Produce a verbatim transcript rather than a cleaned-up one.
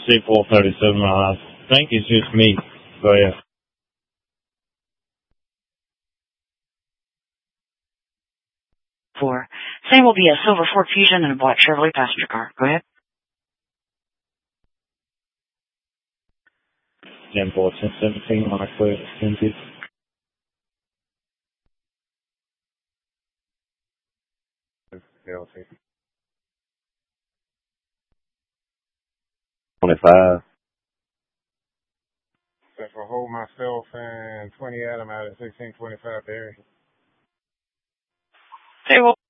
C four thirty-seven, I think it's just me. Go ahead. Four. Same will be a silver Ford Fusion and a black Chevrolet passenger car. Go ahead. ten four, ten seventeen, on a clear, ten fifty. twenty-five. Except for hold myself and twenty Adam out at sixteen twenty-five there. Table